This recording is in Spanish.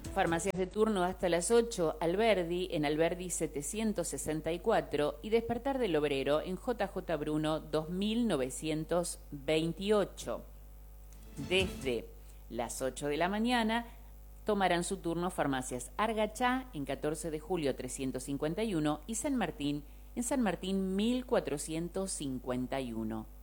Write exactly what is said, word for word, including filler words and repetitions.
Farmacias de turno hasta las ocho, Alberdi en Alberdi setecientos sesenta y cuatro y Despertar del Obrero en J J Bruno dos mil novecientos veintiocho. Desde las ocho de la mañana tomarán su turno farmacias Argachá en catorce de julio trescientos cincuenta y uno y San Martín en San Martín mil cuatrocientos cincuenta y uno.